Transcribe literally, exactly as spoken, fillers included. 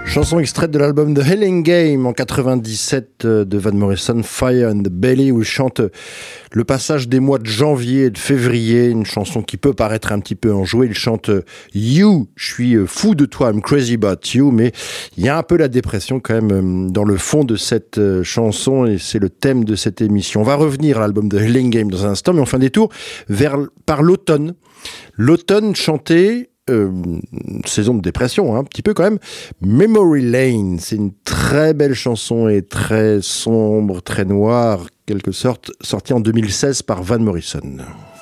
Chanson extraite de l'album The Hailing Game en quatre-vingt-dix-sept de Van Morrison, Fire in the Belly, où il chante le passage des mois de janvier et de février, une chanson qui peut paraître un petit peu enjouée. Il chante You, je suis fou de toi, I'm crazy about you, mais il y a un peu la dépression quand même dans le fond de cette chanson et c'est le thème de cette émission. On va revenir à l'album The Hailing Game dans un instant, mais on fait un détour vers, par l'automne. L'automne chanté, Euh, saison de dépression, hein, un petit peu quand même. Memory Lane, c'est une très belle chanson et très sombre, très noire, quelque sorte, sortie en deux mille seize par Van Morrison.